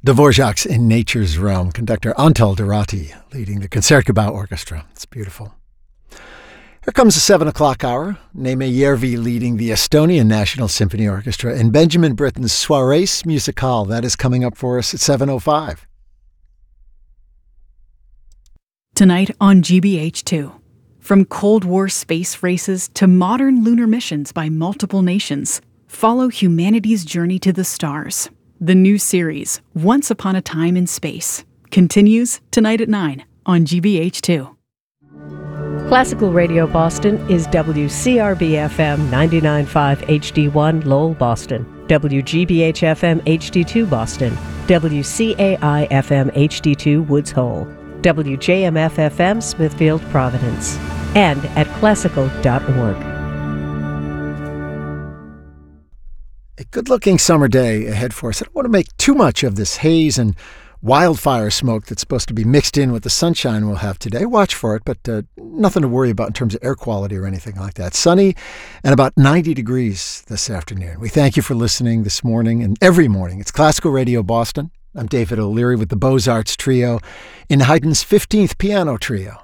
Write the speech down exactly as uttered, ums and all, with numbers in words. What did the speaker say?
Dvorak's In Nature's Realm, conductor Antal Durati leading the Concertgebouw Orchestra. It's beautiful. Here comes the seven o'clock hour. Neeme Järvi leading the Estonian National Symphony Orchestra and Benjamin Britten's Soirées Musicales. That is coming up for us at seven oh five. Tonight on G B H two. From Cold War space races to modern lunar missions by multiple nations, follow humanity's journey to the stars. The new series, Once Upon a Time in Space, continues tonight at nine on G B H two. Classical Radio Boston is W C R B F M ninety-nine point five H D one Lowell, Boston, W G B H F M H D two Boston, W C A I F M H D two Woods Hole, W J M F F M Smithfield, Providence, and at classical dot org. A good-looking summer day ahead for us. I don't want to make too much of this haze and wildfire smoke that's supposed to be mixed in with the sunshine we'll have today. Watch for it, but uh, nothing to worry about in terms of air quality or anything like that. Sunny and about ninety degrees this afternoon. We thank you for listening this morning and every morning. It's Classical Radio Boston. I'm David O'Leary with the Beaux-Arts Trio in Haydn's fifteenth Piano Trio.